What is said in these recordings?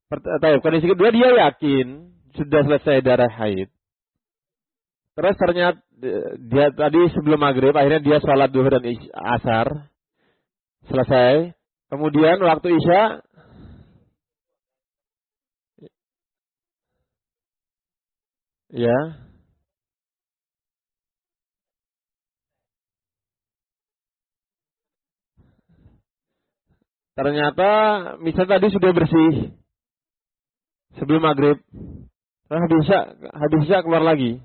Kondisi kedua dia yakin sudah selesai darah haid. Terus ternyata dia tadi sebelum maghrib akhirnya dia sholat duhur dan asar selesai. Kemudian waktu isya ya ternyata misalnya tadi sudah bersih sebelum maghrib. Terus habis isya keluar lagi.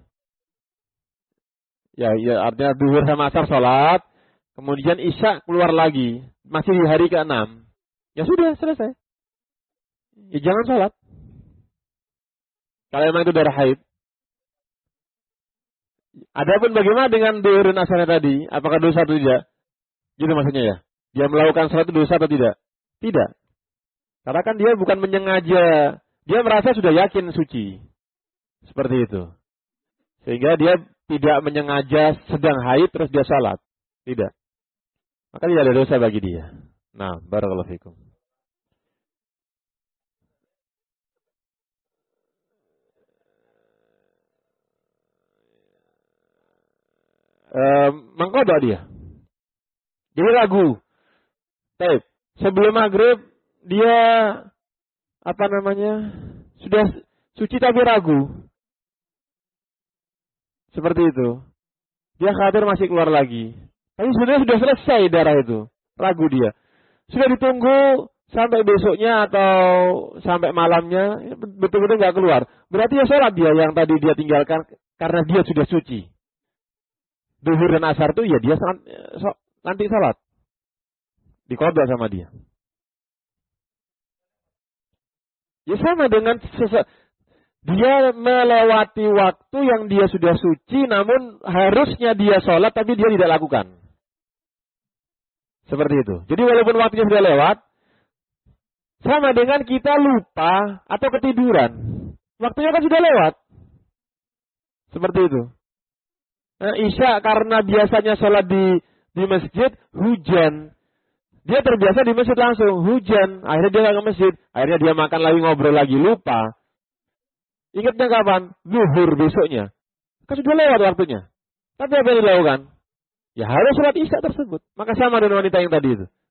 Ya, artinya duhur sama asar sholat, kemudian isya keluar lagi, masih di hari ke-6. Ya sudah, selesai. Ya jangan sholat. Kalau memang itu darah haid. Adapun bagaimana dengan duhur dan asarnya tadi? Apakah dosa atau tidak? Gitu maksudnya ya. Dia melakukan sholat itu dosa atau tidak? Tidak. Karena kan dia bukan menyengaja. Dia merasa sudah yakin suci. Seperti itu. Sehingga dia tidak menyengaja sedang haid terus dia salat. Tidak. Maka tidak ada dosa bagi dia. Nah, barakallahu fikum. Mengkodok dia. Jadi ragu. Baik. Sebelum maghrib dia sudah suci tapi ragu. Seperti itu. Dia khawatir masih keluar lagi. Tapi sebenarnya sudah selesai darah itu. Ragu dia. Sudah ditunggu sampai besoknya atau sampai malamnya. Betul-betul nggak keluar. Berarti ya sholat dia yang tadi dia tinggalkan. Karena dia sudah suci. Duhur dan asar itu ya dia nanti sholat. Diqadha sama dia. Ya sama dengan dia melewati waktu yang dia sudah suci, namun harusnya dia sholat, tapi dia tidak lakukan. Seperti itu. Jadi walaupun waktunya sudah lewat, sama dengan kita lupa atau ketiduran. Waktunya kan sudah lewat. Seperti itu. Nah, Isya karena biasanya sholat di masjid, hujan. Dia terbiasa di masjid langsung, hujan. Akhirnya dia nggak ke masjid. Akhirnya dia makan lagi, ngobrol lagi, lupa. Ingatnya kapan? Zuhur besoknya. Kan sudah lewat waktunya. Tapi apa yang dilakukan? Ya harus sholat isya tersebut. Maka sama dengan wanita yang tadi itu.